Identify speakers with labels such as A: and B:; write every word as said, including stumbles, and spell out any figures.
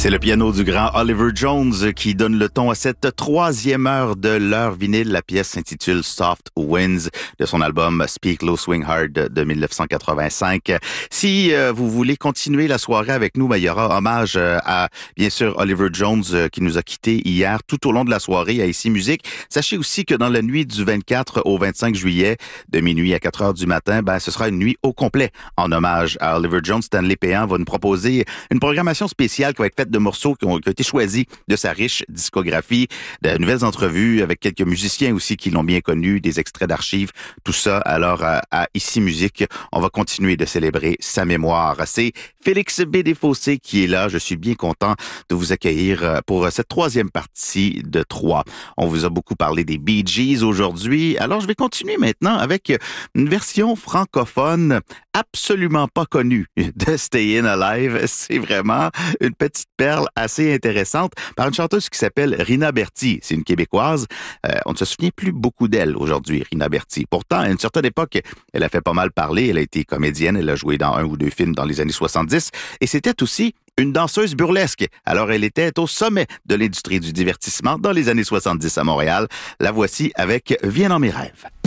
A: C'est le piano du grand Oliver Jones qui donne le ton à cette troisième heure de l'heure vinyle. La pièce s'intitule Soft Winds de son album Speak Low Swing Hard de dix-neuf cent quatre-vingt-cinq. Si euh, vous voulez continuer la soirée avec nous, ben, il y aura hommage euh, à, bien sûr, Oliver Jones euh, qui nous a quittés hier tout au long de la soirée à Ici Musique. Sachez aussi que dans la nuit du vingt-quatre au vingt-cinq juillet, de minuit à quatre heures du matin, ben, ce sera une nuit au complet en hommage à Oliver Jones. Stanley Péan va nous proposer une programmation spéciale qui va être faite de morceaux qui ont, qui ont été choisis de sa riche discographie, de nouvelles entrevues avec quelques musiciens aussi qui l'ont bien connu, des extraits d'archives, tout ça. Alors, à, à Ici Musique, on va continuer de célébrer sa mémoire. C'est Félix B. Desfossés qui est là. Je suis bien content de vous accueillir pour cette troisième partie de trois. On vous a beaucoup parlé des Bee Gees aujourd'hui. Alors, je vais continuer maintenant avec une version francophone absolument pas connue de Stayin' Alive. C'est vraiment une petite perle assez intéressante par une chanteuse qui s'appelle Rina Berty. C'est une Québécoise. Euh, on ne se souvient plus beaucoup d'elle aujourd'hui, Rina Berty. Pourtant, à une certaine époque, elle a fait pas mal parler. Elle a été comédienne. Elle a joué dans un ou deux films dans les années soixante-dix. Et c'était aussi une danseuse burlesque. Alors, elle était au sommet de l'industrie du divertissement dans les années soixante-dix à Montréal. La voici avec Viens dans mes rêves.